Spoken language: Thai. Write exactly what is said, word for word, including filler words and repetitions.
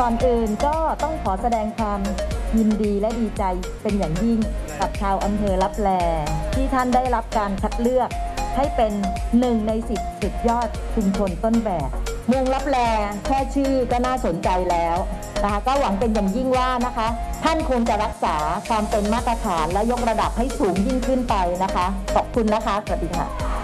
ก่อนอื่นก็ต้องขอแสดงความยินดีและดีใจเป็นอย่างยิ่งกับชาวอำเภอลับแลที่ท่านได้รับการคัดเลือกให้เป็นหนึ่งในสิบสุดยอดชุมชนต้นแบบเมืองลับแลแค่ชื่อก็น่าสนใจแล้วนะคะก็หวังเป็นอย่างยิ่งว่านะคะท่านคงจะรักษาความเป็นมาตรฐานและยกระดับให้สูงยิ่งขึ้นไปนะคะขอบคุณนะคะสวัสดีค่ะ